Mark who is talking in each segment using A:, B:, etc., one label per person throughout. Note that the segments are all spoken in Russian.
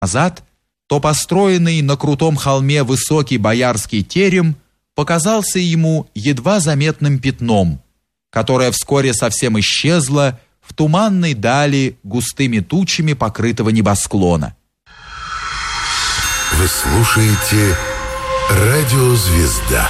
A: назад, то построенный на крутом холме высокий боярский терем показался ему едва заметным пятном, которое вскоре совсем исчезло в туманной дали густыми тучами покрытого небосклона.
B: Вы слушаете «Радио Звезда».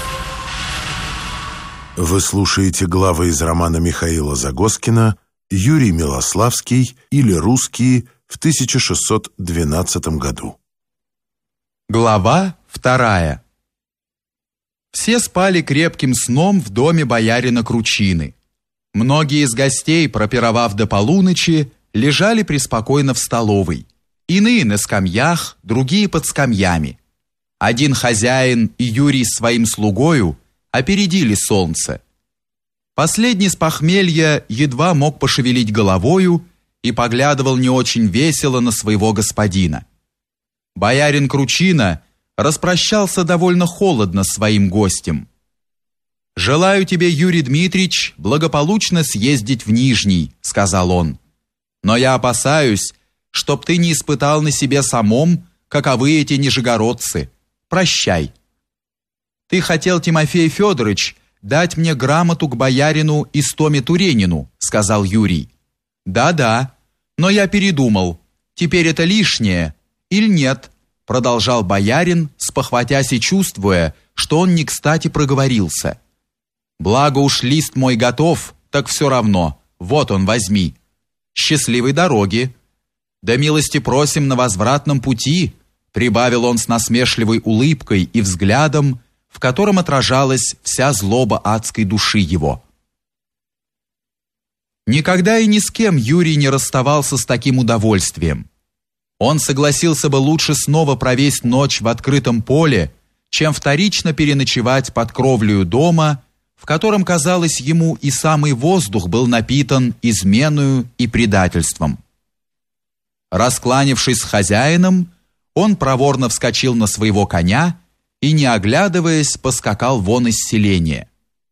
B: Вы слушаете главы из романа Михаила Загоскина «Юрий Милославский» или «Русские» в 1612 году.
A: Глава 2. Все спали крепким сном в доме боярина Кручины. Многие из гостей, пропировав до полуночи, лежали преспокойно в столовой. Иные на скамьях, другие под скамьями. Один хозяин и Юрий с своим слугою опередили солнце. Последний с похмелья едва мог пошевелить головою и поглядывал не очень весело на своего господина. Боярин Кручина распрощался довольно холодно с своим гостем. «Желаю тебе, Юрий Дмитрич, благополучно съездить в Нижний», — сказал он. «Но я опасаюсь, чтоб ты не испытал на себе самом, каковы эти нижегородцы. Прощай». «Ты хотел, Тимофей Федорович, дать мне грамоту к боярину Истоме Туренину», — сказал Юрий. «Да, но я передумал. Теперь это лишнее. Или нет?» — продолжал боярин, спохватясь и чувствуя, что он не кстати проговорился. «Благо уж лист мой готов, так все равно. Вот он, возьми. Счастливой дороги. Да милости просим на возвратном пути», — прибавил он с насмешливой улыбкой и взглядом, в котором отражалась вся злоба адской души его. Никогда и ни с кем Юрий не расставался с таким удовольствием. Он согласился бы лучше снова провесть ночь в открытом поле, чем вторично переночевать под кровлею дома, в котором, казалось ему, и самый воздух был напитан изменою и предательством. Раскланившись с хозяином, он проворно вскочил на своего коня и, не оглядываясь, поскакал вон из селения.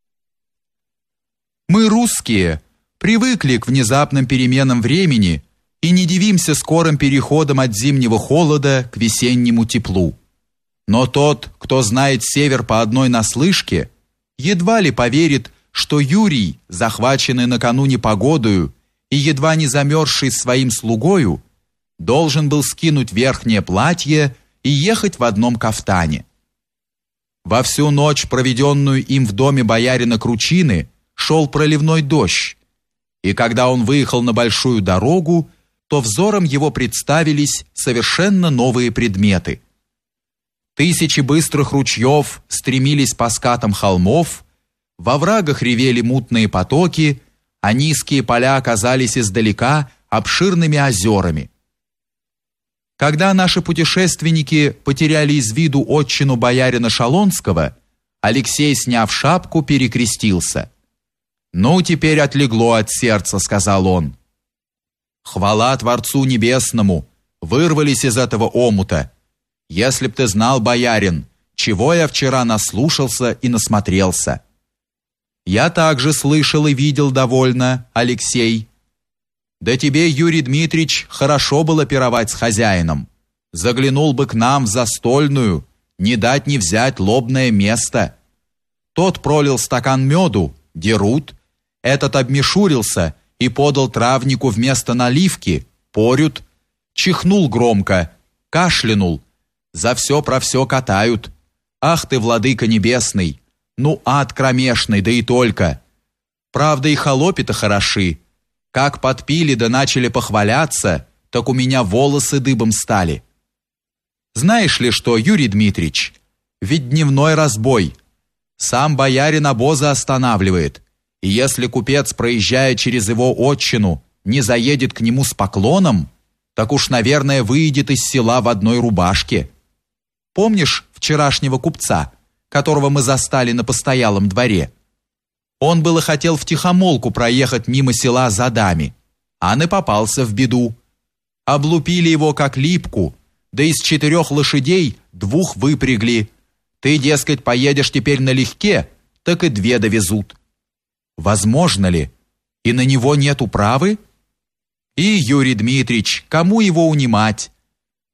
A: Мы, русские, привыкли к внезапным переменам времени и не дивимся скорым переходам от зимнего холода к весеннему теплу. Но тот, кто знает север по одной наслышке, едва ли поверит, что Юрий, захваченный накануне погодою и едва не замерзший своим слугою, должен был скинуть верхнее платье и ехать в одном кафтане. Во всю ночь, проведенную им в доме боярина Кручины, шел проливной дождь, и когда он выехал на большую дорогу, то взором его представились совершенно новые предметы. Тысячи быстрых ручьев стремились по скатам холмов, во врагах ревели мутные потоки, а низкие поля оказались издалека обширными озерами. Когда наши путешественники потеряли из виду отчину боярина Шалонского, Алексей, сняв шапку, перекрестился. «Ну, теперь отлегло от сердца», — сказал он. «Хвала Творцу Небесному! Вырвались из этого омута. Если б ты знал, боярин, чего я вчера наслушался и насмотрелся». «Я также слышал и видел довольно, Алексей». «Да тебе, Юрий Дмитрич, хорошо было пировать с хозяином. Заглянул бы к нам в застольную, не дать не взять лобное место. Тот пролил стакан меду, дерут, этот обмешурился и подал травнику вместо наливки, порют, чихнул громко, кашлянул, за все про все катают. Ах ты, владыка небесный, ну ад кромешный, да и только. Правда, и холопи-то хороши. Как подпили да начали похваляться, так у меня волосы дыбом стали. Знаешь ли что, Юрий Дмитрич, ведь дневной разбой. Сам боярин обозы останавливает, и если купец, проезжая через его отчину, не заедет к нему с поклоном, так уж, наверное, выйдет из села в одной рубашке. Помнишь вчерашнего купца, которого мы застали на постоялом дворе? Он было хотел втихомолку проехать мимо села за дами, а не попался в беду. Облупили его как липку, да из 4 лошадей 2 выпрягли. Ты, дескать, поедешь теперь налегке, так и 2 довезут. Возможно ли? И на него нет управы? И, Юрий Дмитрич, кому его унимать?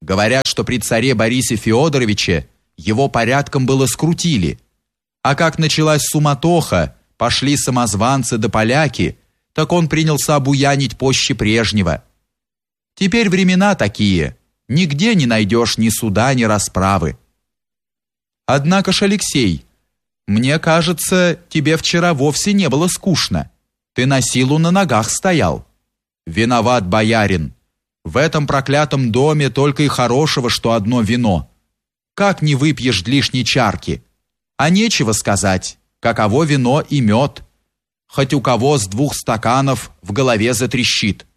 A: Говорят, что при царе Борисе Феодоровиче его порядком было скрутили. А как началась суматоха, пошли самозванцы да поляки, так он принялся буянить пуще прежнего. Теперь времена такие, нигде не найдешь ни суда, ни расправы. Однако ж, Алексей, мне кажется, тебе вчера вовсе не было скучно. Ты на силу на ногах стоял. Виноват боярин. В этом проклятом доме только и хорошего, что одно вино. Как не выпьешь лишней чарки? А нечего сказать, каково вино и мед. Хоть у кого с 2 стаканов в голове затрещит.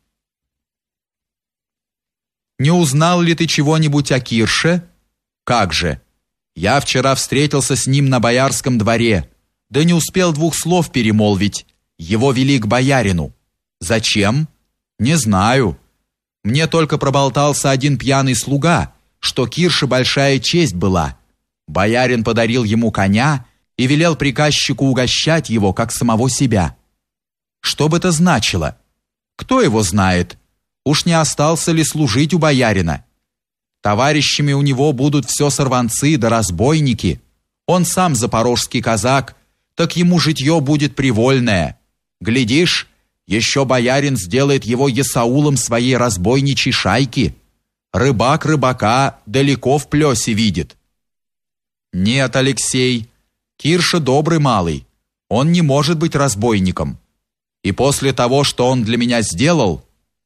A: Не узнал ли ты чего-нибудь о Кирше? Как же? Я вчера встретился с ним на боярском дворе, да не успел 2 слов перемолвить. Его вели к боярину. Зачем? Не знаю. Мне только проболтался один пьяный слуга, что Кирше большая честь была. Боярин подарил ему коня и велел приказчику угощать его, как самого себя. Что бы это значило? Кто его знает? Уж не остался ли служить у боярина? Товарищами у него будут все сорванцы да разбойники. Он сам запорожский казак, так ему житье будет привольное. Глядишь, еще боярин сделает его есаулом своей разбойничьей шайки. Рыбак рыбака далеко в плесе видит. Нет, Алексей, Кирша добрый малый. Он не может быть разбойником. И после того, что он для меня сделал...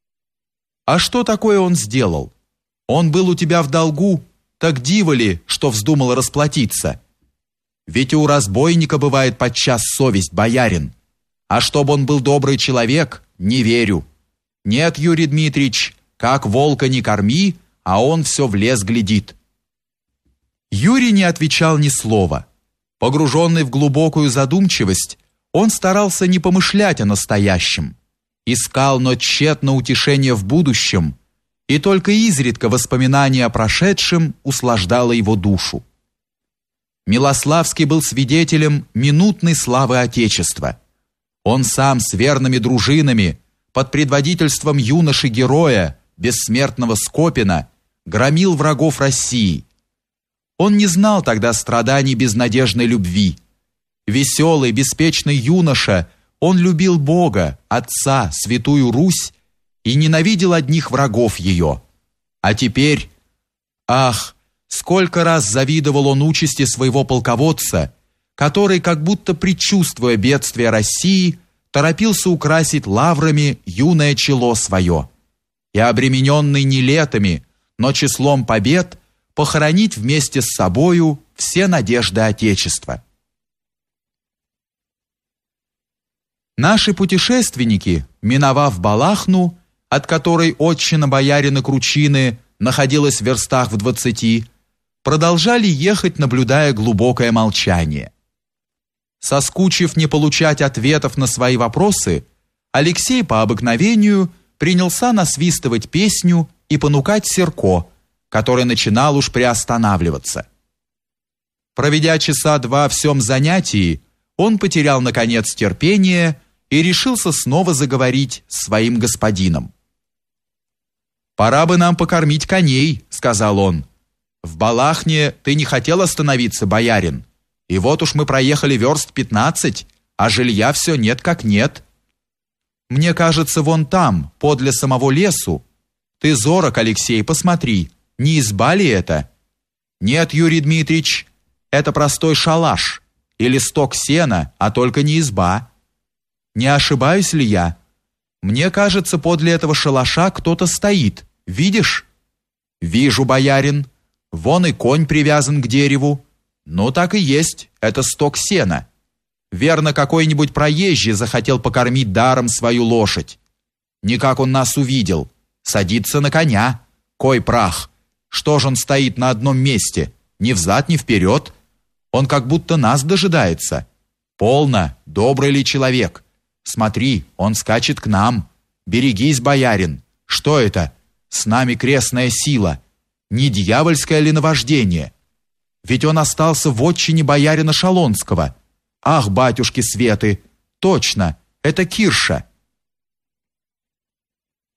A: А что такое он сделал? Он был у тебя в долгу, так диво ли, что вздумал расплатиться? Ведь у разбойника бывает подчас совесть, боярин. А чтобы он был добрый человек, не верю. Нет, Юрий Дмитриевич, как волка не корми, а он все в лес глядит. Юрий не отвечал ни слова. Погруженный в глубокую задумчивость, он старался не помышлять о настоящем. Искал, но тщетно утешение в будущем, и только изредка воспоминание о прошедшем услаждало его душу. Милославский был свидетелем минутной славы Отечества. Он сам с верными дружинами, под предводительством юноши-героя, бессмертного Скопина, громил врагов России. Он не знал тогда страданий безнадежной любви. Веселый, беспечный юноша, он любил Бога, Отца, Святую Русь и ненавидел одних врагов ее. А теперь, ах, сколько раз завидовал он участи своего полководца, который, как будто предчувствуя бедствие России, торопился украсить лаврами юное чело свое и, обремененный не летами, но числом побед, похоронить вместе с собою все надежды Отечества. Наши путешественники, миновав Балахну, от которой отчина боярина Кручины находилась в верстах в 20, продолжали ехать, наблюдая глубокое молчание. Соскучив не получать ответов на свои вопросы, Алексей по обыкновению принялся насвистывать песню и понукать Серко, который начинал уж приостанавливаться. Проведя часа 2 в сём занятии, он потерял наконец терпение и решился снова заговорить с своим господином. «Пора бы нам покормить коней», — сказал он. «В Балахне ты не хотел остановиться, боярин, и вот уж мы проехали верст 15, а жилья все нет как нет. Мне кажется, вон там, подле самого лесу. Ты зорок, Алексей, посмотри, не изба ли это? Нет, Юрий Дмитриевич, это простой шалаш или сток сена, а только не изба. Не ошибаюсь ли я? Мне кажется, подле этого шалаша кто-то стоит. Видишь? Вижу, боярин. Вон и конь привязан к дереву. Ну так и есть, это сток сена. Верно, какой-нибудь проезжий захотел покормить даром свою лошадь. Никак он нас увидел. Садится на коня. Кой прах. Что ж он стоит на одном месте? Ни взад, ни вперед. Он как будто нас дожидается. Полно, добрый ли человек? Смотри, он скачет к нам. Берегись, боярин. Что это? С нами крестная сила. Не дьявольское ли наваждение? Ведь он остался в отчине боярина Шалонского. Ах, батюшки Светы, точно, это Кирша.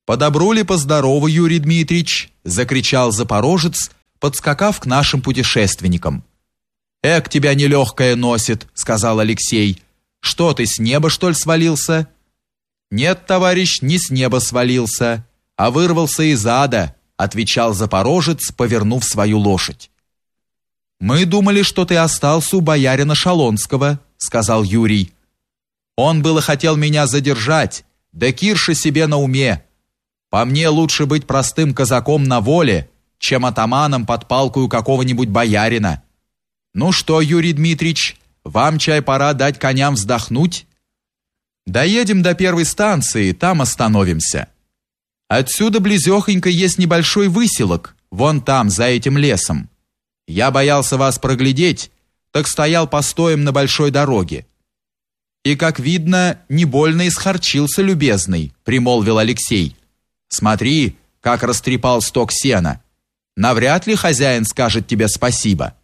A: «По добру ли, по здорову, Юрий Дмитрич?» — закричал запорожец, подскакав к нашим путешественникам. «Эк, тебя нелегкое носит», — сказал Алексей. «Что ты, с неба, что ли, свалился?» «Нет, товарищ, не с неба свалился, а вырвался из ада», — отвечал запорожец, повернув свою лошадь. «Мы думали, что ты остался у боярина Шалонского», — сказал Юрий. «Он было хотел меня задержать, да Кирша себе на уме. По мне лучше быть простым казаком на воле, чем атаманом под палкою какого-нибудь боярина. Ну что, Юрий Дмитрич, вам чай пора дать коням вздохнуть? Доедем до первой станции, там остановимся. Отсюда близехонько есть небольшой выселок, вон там, за этим лесом. Я боялся вас проглядеть, так стоял постоем на большой дороге. И, как видно, не больно исхорчился любезный», — примолвил Алексей. «Смотри, как растрепал сток сена. Навряд ли хозяин скажет тебе спасибо».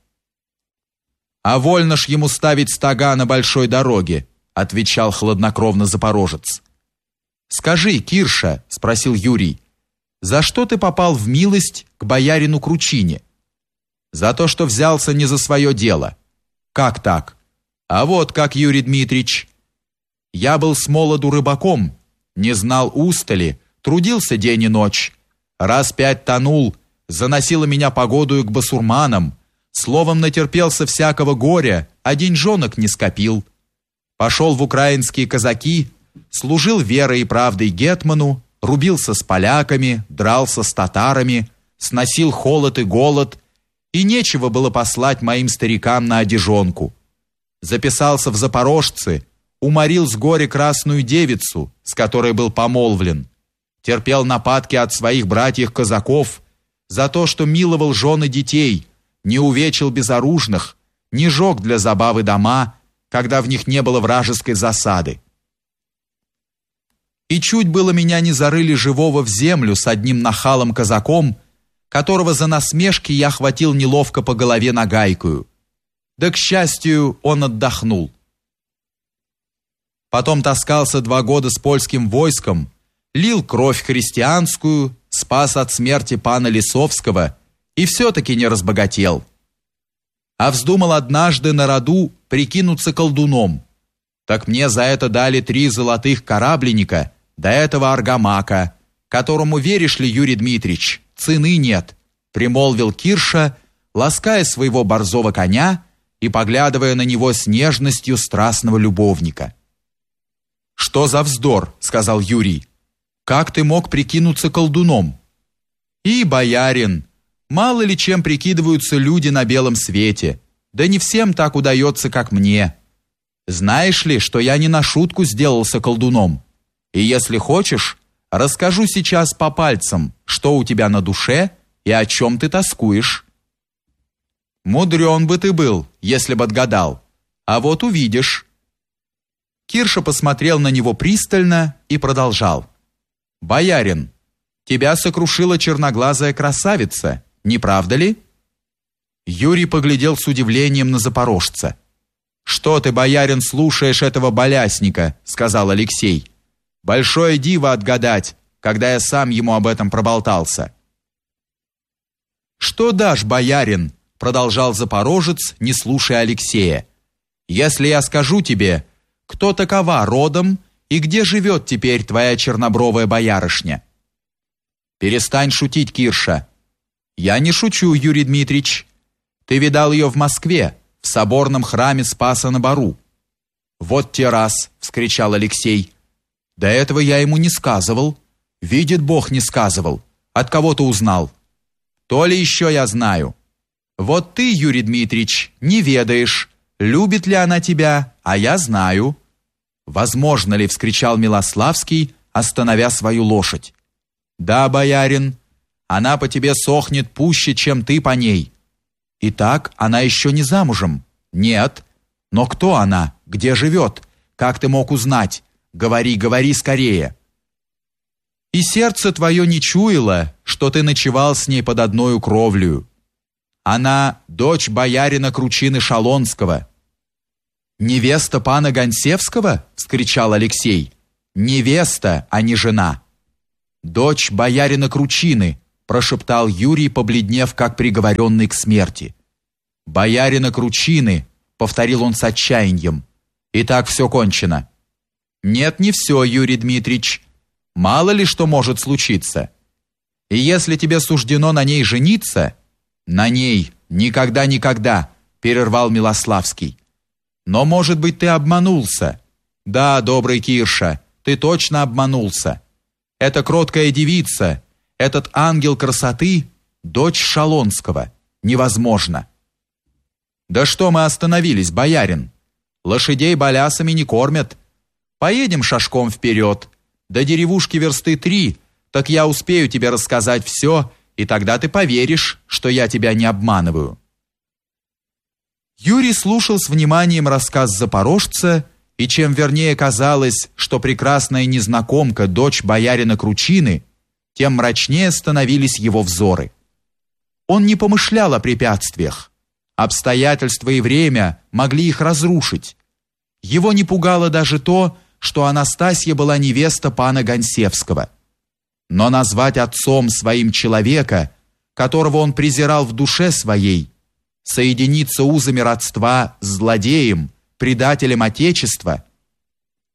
A: «А вольно ж ему ставить стога на большой дороге», — отвечал хладнокровно запорожец. «Скажи, Кирша», — спросил Юрий, — «за что ты попал в милость к боярину Кручине?» «За то, что взялся не за свое дело». «Как так?» «А вот как, Юрий Дмитрич. Я был с молоду рыбаком, не знал устали, трудился день и ночь. Раз 5 тонул, заносило меня погодою к басурманам, словом натерпелся всякого горя, а деньжонок не скопил. Пошел в украинские казаки, служил верой и правдой гетману, рубился с поляками, дрался с татарами, сносил холод и голод, и нечего было послать моим старикам на одежонку. Записался в запорожцы, уморил с горя красную девицу, с которой был помолвлен, терпел нападки от своих братьев-казаков за то, что миловал жены детей, не увечил безоружных, не жег для забавы дома, когда в них не было вражеской засады. И чуть было меня не зарыли живого в землю с одним нахалом-казаком, которого за насмешки я хватил неловко по голове нагайкою. Да, к счастью, он отдохнул. Потом таскался 2 года с польским войском, лил кровь христианскую, спас от смерти пана Лисовского и все-таки не разбогател. А вздумал однажды на роду прикинуться колдуном. Так мне за это дали 3 золотых корабленника, до этого аргамака, которому, веришь ли, Юрий Дмитрич, цены нет, примолвил Кирша, лаская своего борзого коня и поглядывая на него с нежностью страстного любовника. «Что за вздор?» — сказал Юрий. «Как ты мог прикинуться колдуном?» «И, боярин, мало ли чем прикидываются люди на белом свете, да не всем так удается, как мне. Знаешь ли, что я не на шутку сделался колдуном? И если хочешь, расскажу сейчас по пальцам, что у тебя на душе и о чем ты тоскуешь». «Мудрен бы ты был, если бы отгадал. А вот увидишь». Кирша посмотрел на него пристально и продолжал. «Боярин, тебя сокрушила черноглазая красавица, не правда ли?» Юрий поглядел с удивлением на запорожца. «Что ты, боярин, слушаешь этого балясника?» — сказал Алексей. «Большое диво отгадать, когда я сам ему об этом проболтался». «Что дашь, боярин?» — продолжал запорожец, не слушая Алексея. «Если я скажу тебе, кто такова родом и где живет теперь твоя чернобровая боярышня?» «Перестань шутить, Кирша». «Я не шучу, Юрий Дмитрич. Ты видал ее в Москве, в соборном храме Спаса на Бару». «Вот те раз!» — вскричал Алексей. «До этого я ему не сказывал. Видит Бог, не сказывал. От кого ты узнал?» «То ли еще я знаю. Вот ты, Юрий Дмитрич, не ведаешь, любит ли она тебя, а я знаю». «Возможно ли?» — вскричал Милославский, остановя свою лошадь. «Да, боярин, она по тебе сохнет пуще, чем ты по ней». «Итак, она еще не замужем?» «Нет». «Но кто она? Где живет? Как ты мог узнать? Говори, говори скорее». «И сердце твое не чуяло, что ты ночевал с ней под одною кровлею. Она дочь боярина Кручины Шалонского». «Невеста пана Гонсевского?» — вскричал Алексей. «Невеста, а не жена». дочь боярина Кручины, прошептал Юрий, побледнев, как приговоренный к смерти. Боярина Кручины, повторил он с отчаянием. Итак, все кончено. Нет, не все, Юрий Дмитриевич. Мало ли что может случиться. И если тебе суждено на ней жениться, на ней никогда, перервал Милославский. Но, может быть, ты обманулся. Да, добрый Кирша, ты точно обманулся. Эта кроткая девица, этот ангел красоты, дочь Шалонского. Невозможно. Да что мы остановились, боярин? Лошадей балясами не кормят. Поедем шашком вперед. До деревушки версты 3, так я успею тебе рассказать все, и тогда ты поверишь, что я тебя не обманываю. Юрий слушал с вниманием рассказ запорожца, и чем вернее казалось, что прекрасная незнакомка, дочь боярина Кручины, тем мрачнее становились его взоры. Он не помышлял о препятствиях. Обстоятельства и время могли их разрушить. Его не пугало даже то, что Анастасия была невеста пана Гонсевского. Но назвать отцом своим человека, которого он презирал в душе своей, соединиться узами родства с злодеем, предателем Отечества,